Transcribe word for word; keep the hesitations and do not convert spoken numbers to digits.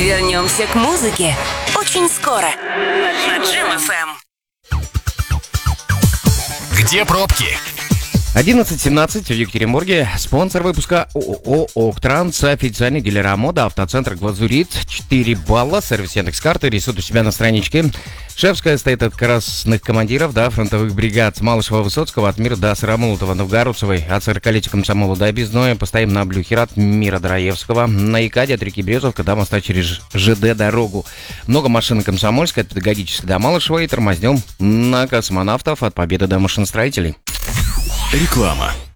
Вернемся к музыке очень скоро на Джем эф эм. Где пробки? одиннадцать семнадцать в Екатеринбурге. Спонсор выпуска ООО «Октранс», официальный дилер «Амода», автоцентр «Глазурит». четыре балла, сервис Яндекс.Карты, рисуют у себя на страничке. Шефская стоит от красных командиров до фронтовых бригад. С Малышева-Высоцкого, от Мира до Сыромолотова, Новгородцевой, от сорокалетия комсомола до Объездное. Постоим на Блюхер от Мира до Раевского. На Икаде от реки Березовка до моста через ЖД дорогу. Много машин Комсомольской от Педагогической до Малышева. И тормознем на Космонавтов от Победы до машиностроителей. Реклама.